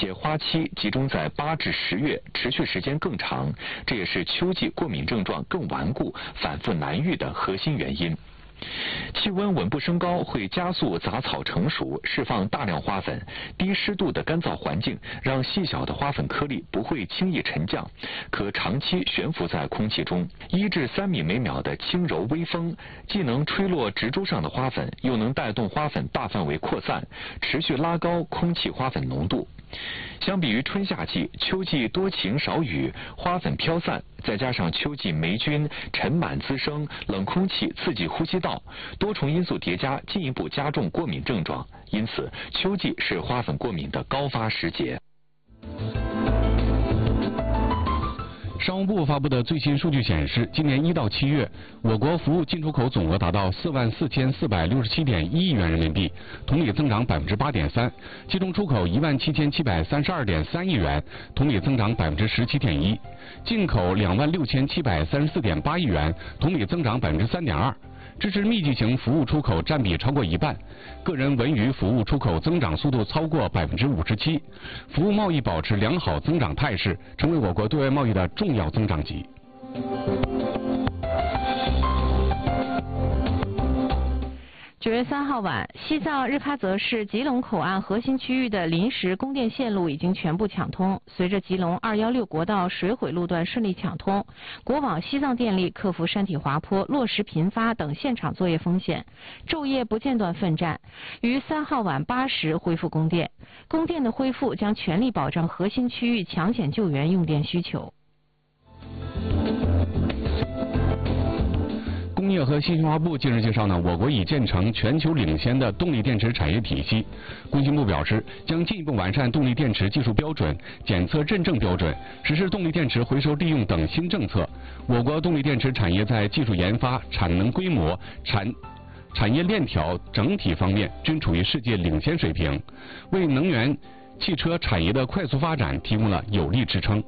且花期集中在8至10月，持续时间更长，这也是秋季过敏症状更顽固、反复难愈的核心原因。气温稳步升高会加速杂草成熟，释放大量花粉。低湿度的干燥环境让细小的花粉颗粒不会轻易沉降，可长期悬浮在空气中。1至3米每秒的轻柔微风，既能吹落植株上的花粉，又能带动花粉大范围扩散，持续拉高空气花粉浓度。相比于春夏季，秋季多晴少雨，花粉飘散，再加上秋季霉菌、尘螨滋生，冷空气刺激呼吸道，多重因素叠加，进一步加重过敏症状。因此，秋季是花粉过敏的高发时节。 商务部发布的最新数据显示，今年1到7月，我国服务进出口总额达到44467.1亿元人民币，同比增长8.3%，其中出口17732.3亿元，同比增长17.1%，进口26734.8亿元，同比增长3.2%。支持密集型服务出口占比超过一半，个人文娱服务出口增长速度超过57%，服务贸易保持良好增长态势，成为我国对外贸易的重要增长极。 9月3号晚，西藏日喀则市吉隆口岸核心区域的临时供电线路已经全部抢通。随着吉隆216国道水毁路段顺利抢通，国网西藏电力克服山体滑坡、落石频发等现场作业风险，昼夜不间断奋战，于3号晚8时恢复供电。供电的恢复将全力保障核心区域抢险救援用电需求。 工业和信息化部近日介绍我国已建成全球领先的动力电池产业体系。工信部表示，将进一步完善动力电池技术标准、检测认证标准，实施动力电池回收利用等新政策。我国动力电池产业在技术研发、产能规模、产业链条整体方面均处于世界领先水平，为能源汽车产业的快速发展提供了有力支撑。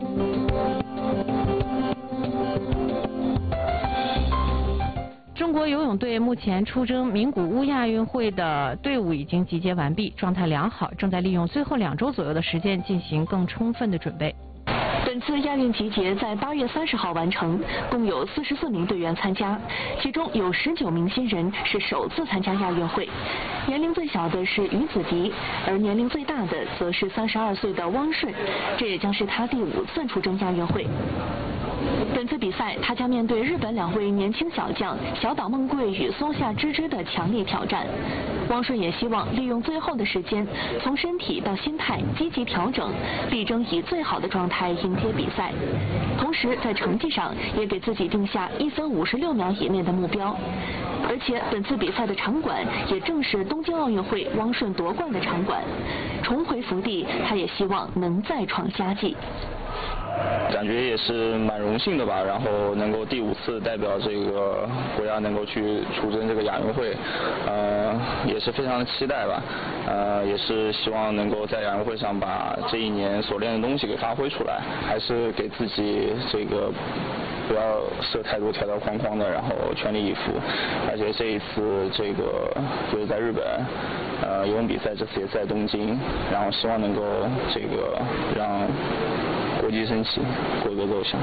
中国游泳队目前出征名古屋亚运会的队伍已经集结完毕，状态良好，正在利用最后2周左右的时间进行更充分的准备。 本次亚运集结在8月30号完成，共有44名队员参加，其中有19名新人是首次参加亚运会。年龄最小的是于子迪，而年龄最大的则是32岁的汪顺，这也将是他第5次出征亚运会。本次比赛，他将面对日本2位年轻小将小岛梦贵与松下知之的强烈挑战。汪顺也希望利用最后的时间，从身体到心态积极调整，力争以最好的状态迎接比赛。同时，在成绩上也给自己定下1分56秒以内的目标。而且，本次比赛的场馆也正是东京奥运会汪顺夺冠的场馆。重回福地，他也希望能再创佳绩。 感觉也是蛮荣幸的吧，然后能够第5次代表这个国家能够去出征这个亚运会，也是非常的期待吧，也是希望能够在亚运会上把这1年所练的东西给发挥出来，还是给自己这个不要设太多条条框框的，然后全力以赴。而且这一次这个就是在日本，游泳比赛这次也在东京，然后希望能够这个让国际升起，规格奏响。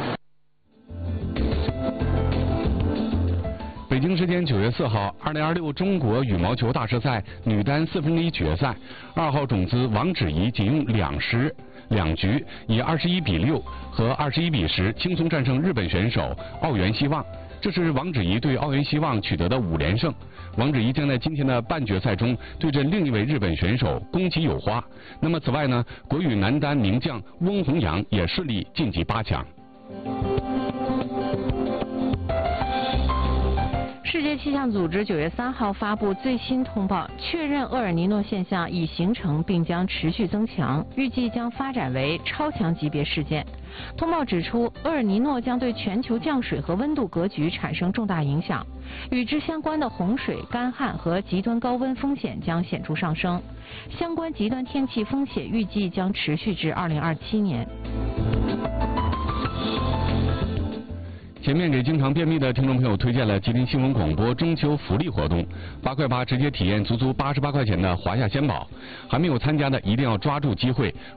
北京时间9月4号，2026中国羽毛球大师赛女单1/4决赛，2号种子王芷怡仅用2局，以21-6和21-10轻松战胜日本选手奥原希望。这是王芷怡对奥原希望取得的5连胜。王芷怡将在今天的半决赛中对阵另一位日本选手宫崎友花。那么此外呢，国羽男单名将翁宏阳也顺利晋级8强。 世界气象组织9月3号发布最新通报，确认厄尔尼诺现象已形成并将持续增强，预计将发展为超强级别事件。通报指出，厄尔尼诺将对全球降水和温度格局产生重大影响，与之相关的洪水、干旱和极端高温风险将显著上升，相关极端天气风险预计将持续至2027年。 前面给经常便秘的听众朋友推荐了吉林新闻广播中秋福利活动，8块8直接体验足足88块钱的华夏鲜宝，还没有参加的一定要抓住机会。